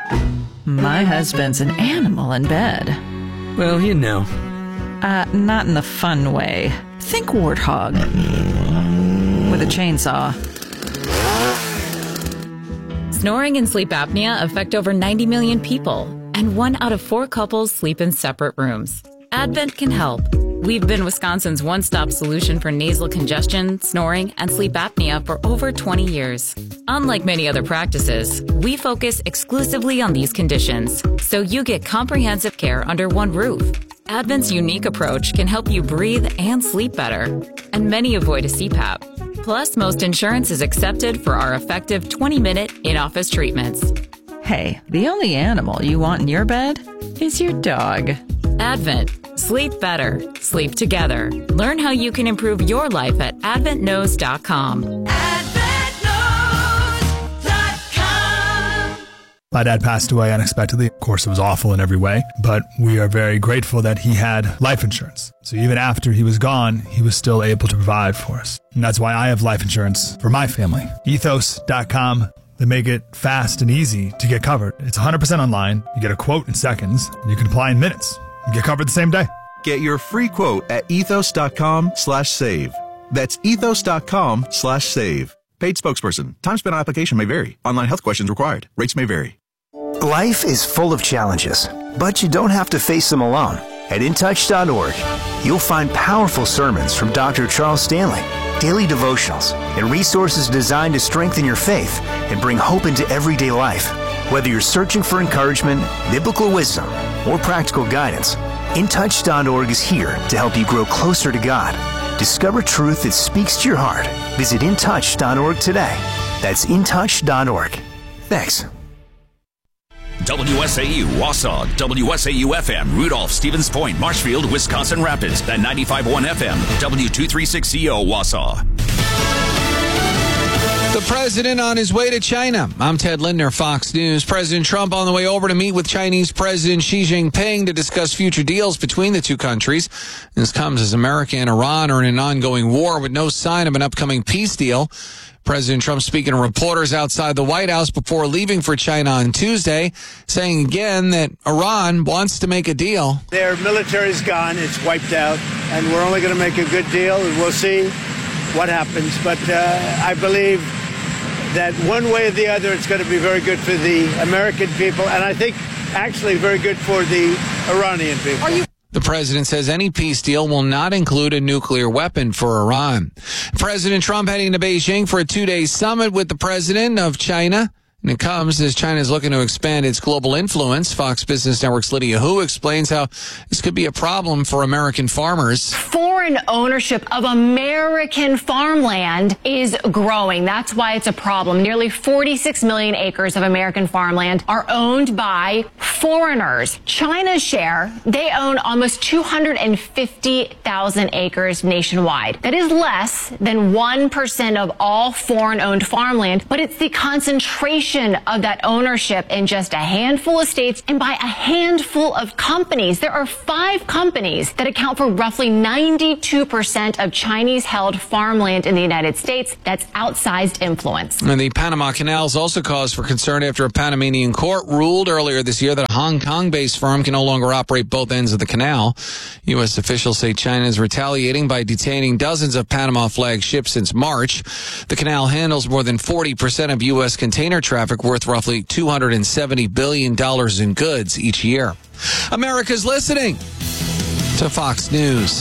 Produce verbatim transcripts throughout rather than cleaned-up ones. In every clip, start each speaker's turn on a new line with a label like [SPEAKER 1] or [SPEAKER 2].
[SPEAKER 1] My husband's an animal in bed.
[SPEAKER 2] Well, you know.
[SPEAKER 1] Uh, not in the fun way. Think warthog. With a chainsaw.
[SPEAKER 3] Snoring and sleep apnea affect over ninety million people, and one out of four couples sleep in separate rooms. Advent can help. We've been Wisconsin's one-stop solution for nasal congestion, snoring, and sleep apnea for over twenty years. Unlike many other practices, we focus exclusively on these conditions, so you get comprehensive care under one roof. Advent's unique approach can help you breathe and sleep better, and many avoid a C PAP. Plus, most insurance is accepted for our effective twenty-minute in-office treatments.
[SPEAKER 1] Hey, the only animal you want in your bed is your dog.
[SPEAKER 3] Advent. Sleep better. Sleep together. Learn how you can improve your life at advent knows dot com.
[SPEAKER 4] advent knows dot com.
[SPEAKER 5] My dad passed away unexpectedly. Of course, it was awful in every way, but we are very grateful that he had life insurance. So even after he was gone, he was still able to provide for us. And that's why I have life insurance for my family. ethos dot com. They make it fast and easy to get covered. It's one hundred percent online. You get a quote in seconds, and you can apply in minutes. You get covered the same day.
[SPEAKER 6] Get your free quote at ethos dot com slash save. That's ethos dot com slash save. Paid spokesperson. Time spent on application may vary. Online health questions required. Rates may vary.
[SPEAKER 7] Life is full of challenges, but you don't have to face them alone. At in touch dot org, you'll find powerful sermons from Doctor Charles Stanley, daily devotionals, and resources designed to strengthen your faith and bring hope into everyday life. Whether you're searching for encouragement, biblical wisdom, or practical guidance, in touch dot org is here to help you grow closer to God. Discover truth that speaks to your heart. Visit in touch dot org today. That's in touch dot org. Thanks.
[SPEAKER 8] W S A U, Wausau, W S A U F M, Rudolph, Stevens Point, Marshfield, Wisconsin Rapids, and ninety-five point one F M, W two thirty-six C O, Wausau.
[SPEAKER 9] The president on his way to China. I'm Ted Lindner, Fox News. President Trump on the way over to meet with Chinese President Xi Jinping to discuss future deals between the two countries. This comes as America and Iran are in an ongoing war with no sign of an upcoming peace deal. President Trump speaking to reporters outside the White House before leaving for China on Tuesday, saying again that Iran wants to make a deal.
[SPEAKER 10] Their military's gone. It's wiped out. And we're only going to make a good deal, and we'll see what happens. But uh, I believe that one way or the other, it's going to be very good for the American people, and I think actually very good for the Iranian people. Are you-
[SPEAKER 9] The president says any peace deal will not include a nuclear weapon for Iran. President Trump heading to Beijing for a two-day summit with the president of China. And it comes as China is looking to expand its global influence. Fox Business Network's Lydia Hu explains how this could be a problem for American farmers.
[SPEAKER 11] Foreign ownership of American farmland is growing. That's why it's a problem. Nearly forty-six million acres of American farmland are owned by foreigners. China's share, they own almost two hundred fifty thousand acres nationwide. That is less than one percent of all foreign-owned farmland, but it's the concentration of that ownership in just a handful of states and by a handful of companies. There are five companies that account for roughly ninety-two percent of Chinese-held farmland in the United States. That's outsized influence.
[SPEAKER 9] And the Panama Canal is also cause for concern after a Panamanian court ruled earlier this year that a Hong Kong-based firm can no longer operate both ends of the canal. U S officials say China is retaliating by detaining dozens of Panama flag ships since March. The canal handles more than forty percent of U S container traffic, worth roughly two hundred seventy billion dollars in goods each year. America's listening to Fox News.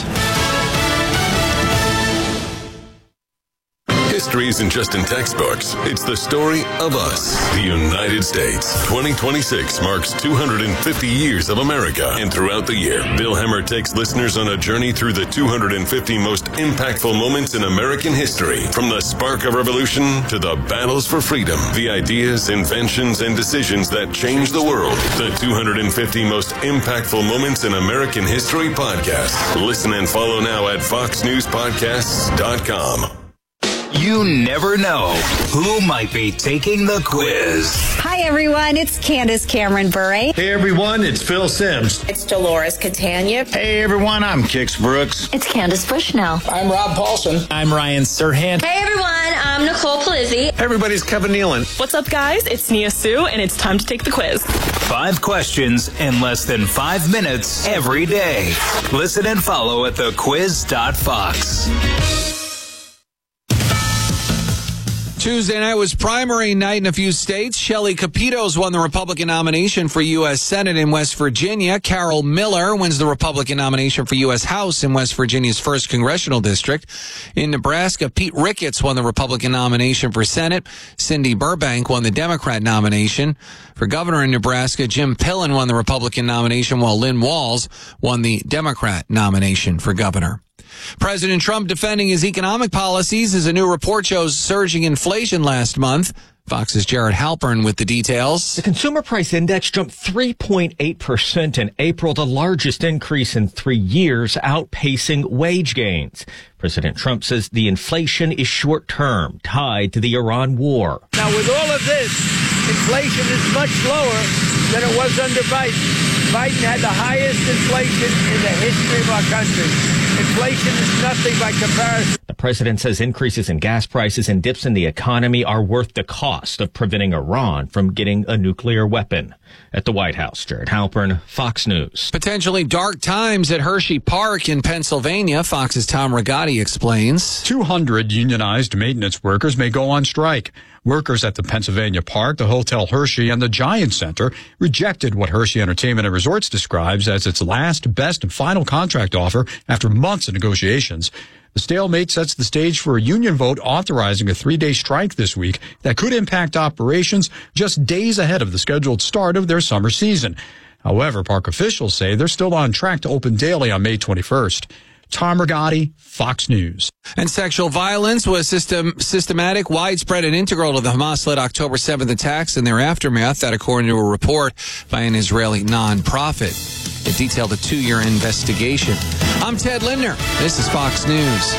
[SPEAKER 12] History isn't just in textbooks. It's the story of us, the United States. twenty twenty-six marks two hundred fifty years of America. And throughout the year, Bill Hemmer takes listeners on a journey through the two hundred fifty most impactful moments in American history. From the spark of revolution to the battles for freedom, the ideas, inventions, and decisions that changed the world. The two hundred fifty most impactful moments in American history podcast. Listen and follow now at fox news podcasts dot com.
[SPEAKER 7] You never know who might be taking the quiz.
[SPEAKER 2] Hi, everyone. It's Candace Cameron Bure.
[SPEAKER 13] Hey, everyone. It's Phil Sims.
[SPEAKER 14] It's Dolores Catania.
[SPEAKER 15] Hey, everyone. I'm Kix Brooks.
[SPEAKER 16] It's Candace Bushnell.
[SPEAKER 17] I'm Rob Paulson.
[SPEAKER 18] I'm Ryan Serhant.
[SPEAKER 19] Hey, everyone. I'm Nicole Palizzi.
[SPEAKER 20] Hey, everybody's Kevin Nealon.
[SPEAKER 21] What's up, guys? It's Nia Sue, and it's time to take the quiz.
[SPEAKER 7] Five questions in less than five minutes every day. Listen and follow at the quiz dot fox.
[SPEAKER 9] Tuesday night was primary night in a few states. Shelley Capitos won the Republican nomination for U S Senate in West Virginia. Carol Miller wins the Republican nomination for U S House in West Virginia's first congressional district. In Nebraska, Pete Ricketts won the Republican nomination for Senate. Cindy Burbank won the Democrat nomination. For governor in Nebraska, Jim Pillen won the Republican nomination, while Lynn Walls won the Democrat nomination for governor. President Trump defending his economic policies as a new report shows surging inflation last month. Fox's Jared Halpern with the details.
[SPEAKER 22] The consumer price index jumped three point eight percent in April, the largest increase in three years, outpacing wage gains. President Trump says the inflation is short-term, tied to the Iran war.
[SPEAKER 10] Now, with all of this, inflation is much lower than it was under Biden. Biden had the highest inflation in the history of our country. Inflation is nothing by comparison.
[SPEAKER 22] The president says increases in gas prices and dips in the economy are worth the cost of preventing Iran from getting a nuclear weapon. At the White House, Jared Halpern, Fox News.
[SPEAKER 9] Potentially dark times at Hershey Park in Pennsylvania. Fox's Tom Rigotti explains.
[SPEAKER 23] two hundred unionized maintenance workers may go on strike. Workers at the Pennsylvania Park, the Hotel Hershey, and the Giant Center rejected what Hershey Entertainment and Resorts describes as its last, best, and final contract offer after months of negotiations. The stalemate sets the stage for a union vote authorizing a three-day strike this week that could impact operations just days ahead of the scheduled start of their summer season. However, park officials say they're still on track to open daily on May twenty-first. Tom Rigotti, Fox News.
[SPEAKER 9] And sexual violence was system, systematic, widespread, and integral to the Hamas-led October seventh attacks and their aftermath, that according to a report by an Israeli nonprofit. It detailed a two-year investigation. I'm Ted Lindner. This is Fox News.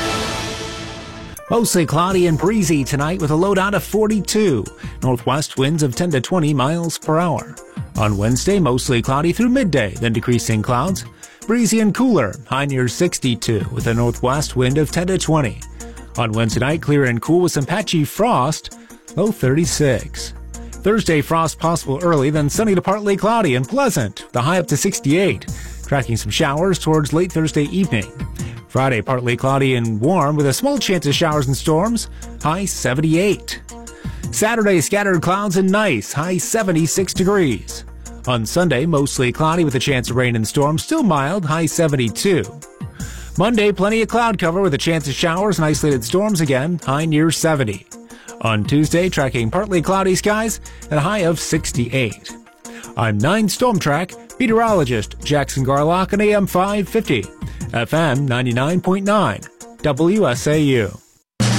[SPEAKER 24] Mostly cloudy and breezy tonight with a low down of forty-two. Northwest winds of ten to twenty miles per hour. On Wednesday, mostly cloudy through midday, then decreasing clouds. Breezy and cooler, high near sixty-two with a northwest wind of ten to twenty. On Wednesday night, clear and cool with some patchy frost, low thirty-six. Thursday, frost possible early, then sunny to partly cloudy and pleasant, the high up to sixty-eight. Tracking some showers towards late Thursday evening. Friday, partly cloudy and warm with a small chance of showers and storms, high seventy-eight. Saturday, scattered clouds and nice, high seventy-six degrees. On Sunday, mostly cloudy with a chance of rain and storms, still mild, high seventy-two. Monday, plenty of cloud cover with a chance of showers and isolated storms again, high near seventy. On Tuesday, tracking partly cloudy skies and a high of sixty-eight. I'm nine Storm Track meteorologist Jackson Garlock on A M five fifty, F M ninety-nine point nine, W S A U.